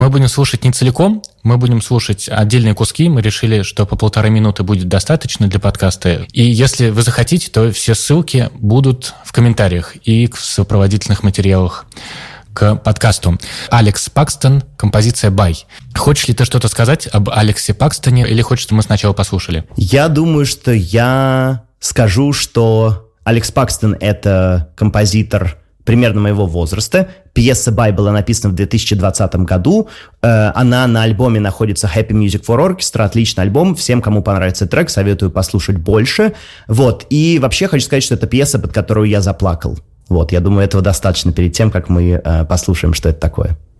Мы будем слушать не целиком, мы будем слушать отдельные куски. Мы решили, что по 1,5 минуты будет достаточно для подкаста. И если вы захотите, то все ссылки будут в комментариях и в сопроводительных материалах к подкасту. Алекс Пакстон, композиция «Бай». Хочешь ли ты что-то сказать об Алексе Пакстоне или хочешь, чтобы мы сначала послушали? Я думаю, что я скажу, что Алекс Пакстон — это композитор примерно моего возраста. Пьеса «Бай» была написана в 2020 году. Она на альбоме находится Happy Music for Orchestra. Отличный альбом. Всем, кому понравится трек, советую послушать больше. Вот. И вообще хочу сказать, что это пьеса, под которую я заплакал. Вот. Я думаю, этого достаточно перед тем, как мы послушаем, что это такое.